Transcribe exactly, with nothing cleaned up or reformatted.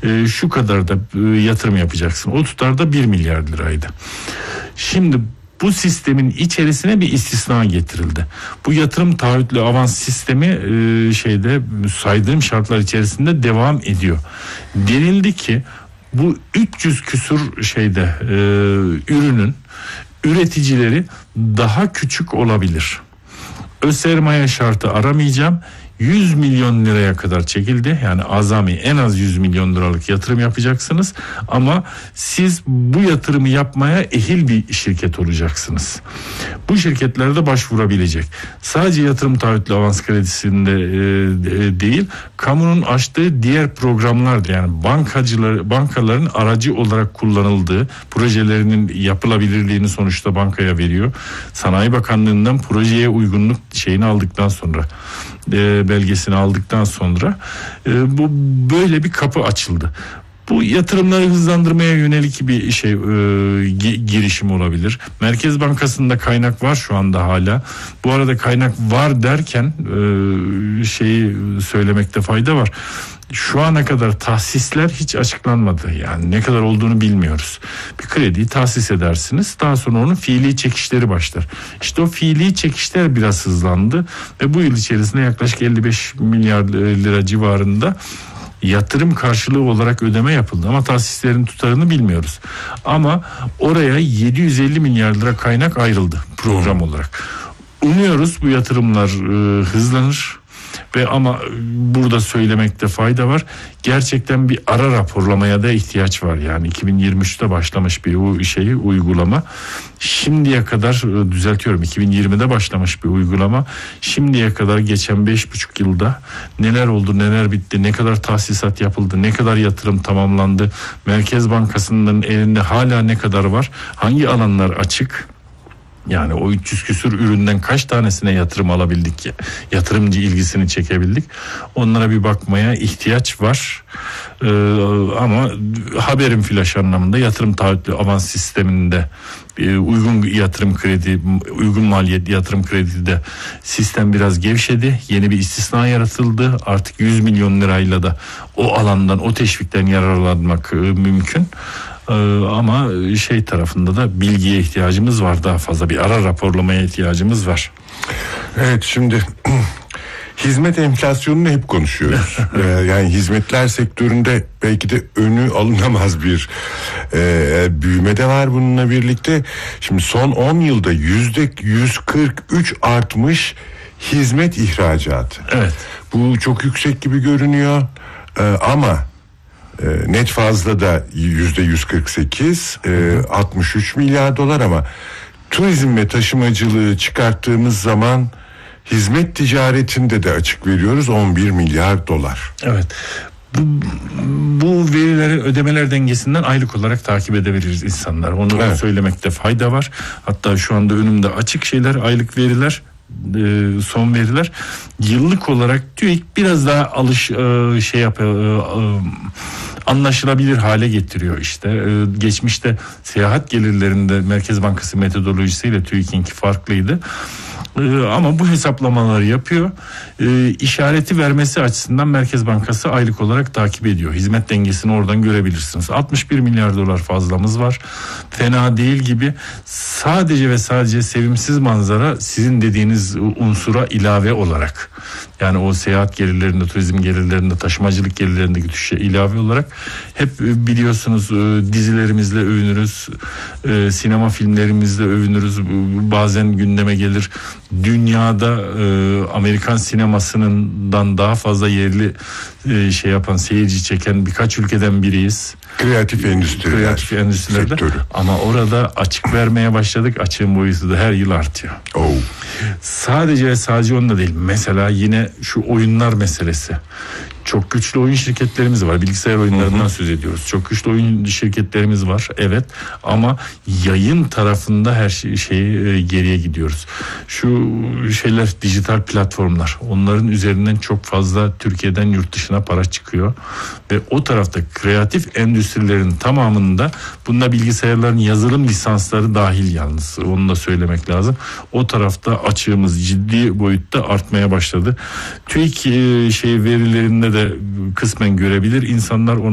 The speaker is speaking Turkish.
e, şu kadar da e, yatırım yapacaksın. O tutar da bir milyar liraydı. Şimdi bu sistemin içerisine bir istisna getirildi. Bu yatırım taahhütlü avans sistemi e, şeyde saydığım şartlar içerisinde devam ediyor. Denildi ki bu üç yüz küsur şeyde e, ürünün üreticileri daha küçük olabilir. Öz sermaye şartı aramayacağım. yüz milyon liraya kadar çekildi. Yani azami en az yüz milyon liralık yatırım yapacaksınız. Ama siz bu yatırımı yapmaya ehil bir şirket olacaksınız. Bu şirketlerde başvurabilecek. Sadece yatırım taahhütlü avans kredisinde e, değil, kamunun açtığı diğer programlar, yani bankacılar, bankaların aracı olarak kullanıldığı projelerinin yapılabilirliğini sonuçta bankaya veriyor. Sanayi Bakanlığı'ndan projeye uygunluk şeyini aldıktan sonra e, belgesini aldıktan sonra e, bu böyle bir kapı açıldı. Bu yatırımları hızlandırmaya yönelik bir şey e, girişim olabilir. Merkez Bankası'nda kaynak var şu anda hala. Bu arada kaynak var derken e, şeyi söylemekte fayda var. Şu ana kadar tahsisler hiç açıklanmadı. Yani ne kadar olduğunu bilmiyoruz. Bir krediyi tahsis edersiniz. Daha sonra onun fiili çekişleri başlar. İşte o fiili çekişler biraz hızlandı. Ve bu yıl içerisinde yaklaşık elli beş milyar lira civarında yatırım karşılığı olarak ödeme yapıldı. Ama tahsislerin tutarını bilmiyoruz. Ama oraya yedi yüz elli milyar lira kaynak ayrıldı program olarak. Umuyoruz bu yatırımlar e, hızlanır. Ve ama burada söylemekte fayda var. Gerçekten bir ara raporlamaya da ihtiyaç var. Yani iki bin yirmi üçte başlamış bir şeyi uygulama. Şimdiye kadar düzeltiyorum iki bin yirmide başlamış bir uygulama. Şimdiye kadar geçen beş buçuk yılda neler oldu, neler bitti, ne kadar tahsisat yapıldı, ne kadar yatırım tamamlandı, Merkez Bankası'nın elinde hala ne kadar var, hangi alanlar açık? Yani o üç yüz küsür üründen kaç tanesine yatırım alabildik ki? Yatırımcı ilgisini çekebildik. Onlara bir bakmaya ihtiyaç var. Ee, ama haberin flash anlamında yatırım taahhütlü avans sisteminde e, uygun yatırım kredi, uygun maliyetli yatırım kredide de sistem biraz gevşedi. Yeni bir istisna yaratıldı. Artık yüz milyon lirayla da o alandan, o teşvikten yararlanmak e, mümkün. Ee, ama şey tarafında da bilgiye ihtiyacımız var, daha fazla bir ara raporlamaya ihtiyacımız var. Evet, şimdi hizmet enflasyonunu hep konuşuyoruz. ee, yani hizmetler sektöründe belki de önü alınamaz bir e, büyüme de var bununla birlikte. Şimdi son on yılda yüzde yüz kırk üç artmış hizmet ihracatı. Evet. Bu çok yüksek gibi görünüyor ee, ama E, net fazla da yüzde yüz kırk sekiz, e, altmış üç milyar dolar, ama turizm ve taşımacılığı çıkarttığımız zaman hizmet ticaretinde de açık veriyoruz on bir milyar dolar. Evet. Bu, bu verileri ödemeler dengesinden aylık olarak takip edebiliriz insanlar. Onu evet. söylemekte fayda var. Hatta şu anda önümde açık şeyler, aylık veriler, son veriler. Yıllık olarak TÜİK biraz daha alış şey yapıyor, anlaşılabilir hale getiriyor işte. Geçmişte seyahat gelirlerinde Merkez Bankası metodolojisiyle TÜİK'inki farklıydı. Ama bu hesaplamaları yapıyor. E, işareti vermesi açısından Merkez Bankası aylık olarak takip ediyor. Hizmet dengesini oradan görebilirsiniz. altmış bir milyar dolar fazlamız var. Fena değil gibi. Sadece ve sadece sevimsiz manzara sizin dediğiniz unsura ilave olarak. Yani o seyahat gelirlerinde, turizm gelirlerinde, taşımacılık gelirlerindeki düşüşe ilave olarak hep biliyorsunuz dizilerimizle övünürüz. Sinema filmlerimizle övünürüz. Bazen gündeme gelir. Dünyada e, Amerikan sinemasından daha fazla yerli e, şey yapan, seyirci çeken birkaç ülkeden biriyiz. Kreatif endüstriler. Kreatif endüstrilerde. Sektörü. Ama orada açık vermeye başladık. Açığın boyutu da her yıl artıyor. Oh. Sadece ve sadece onda değil. Mesela yine şu oyunlar meselesi. Çok güçlü oyun şirketlerimiz var. Bilgisayar oyunlarından hı hı. söz ediyoruz. Çok güçlü oyun şirketlerimiz var. Evet. Ama yayın tarafında her şey, şeyi geriye gidiyoruz. Şu şeyler, dijital platformlar. Onların üzerinden çok fazla Türkiye'den yurt dışına para çıkıyor. Ve o tarafta kreatif endüstrilerin tamamında, bunda bilgisayarların yazılım lisansları dahil yalnız. Onu da söylemek lazım. O tarafta açığımız ciddi boyutta artmaya başladı. TÜİK şey verilerinde de kısmen görebilir insanlar.